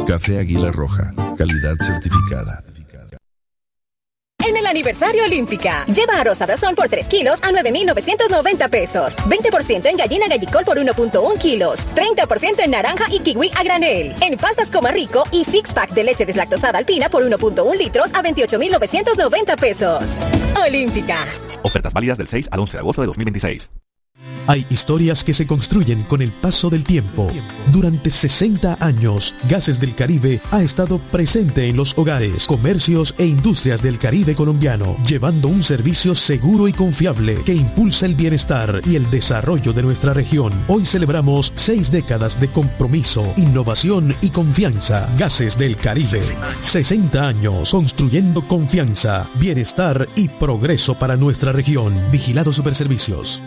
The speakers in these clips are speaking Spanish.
Café Águila Roja, calidad certificada. En el aniversario Olímpica, lleva arroz Abrazón por 3 kilos a 9,990 pesos. 20% en gallina gallicol por 1,1 kilos. 30% en naranja y kiwi a granel. En pastas Coma Rico y six pack de leche deslactosada alpina por 1,1 litros a 28,990 pesos. Olímpica. Ofertas válidas del 6 al 11 de agosto de 2026. Hay historias que se construyen con el paso del tiempo. Durante 60 años, Gases del Caribe ha estado presente en los hogares, comercios e industrias del Caribe colombiano, llevando un servicio seguro y confiable que impulsa el bienestar y el desarrollo de nuestra región. Hoy celebramos 6 décadas de compromiso, innovación y confianza. Gases del Caribe. 60 años construyendo confianza, bienestar y progreso para nuestra región. Vigilado Superservicios.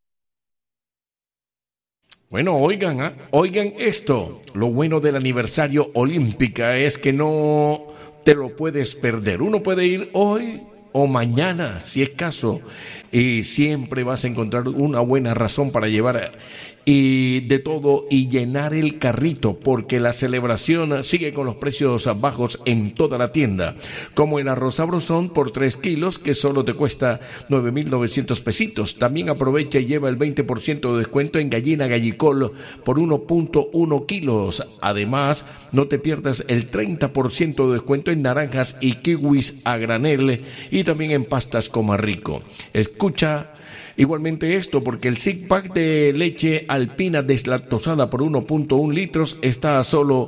Bueno, oigan esto. Lo bueno del aniversario Olímpica es que no te lo puedes perder. Uno puede ir hoy o mañana, si es caso, y siempre vas a encontrar una buena razón para llevar y de todo y llenar el carrito, porque la celebración sigue con los precios bajos en toda la tienda, como el arroz Sabrosón por 3 kilos que solo te cuesta 9,900 pesitos. También aprovecha y lleva el 20% de descuento en gallina gallicol por 1,1 kilos. Además, no te pierdas el 30% de descuento en naranjas y kiwis a granel y también en pastas Coma Rico. Escucha igualmente esto, porque el six pack de leche alpina deslactosada por 1,1 litros está a solo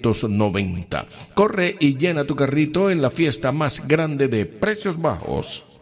28,990. Corre y llena tu carrito en la fiesta más grande de precios bajos.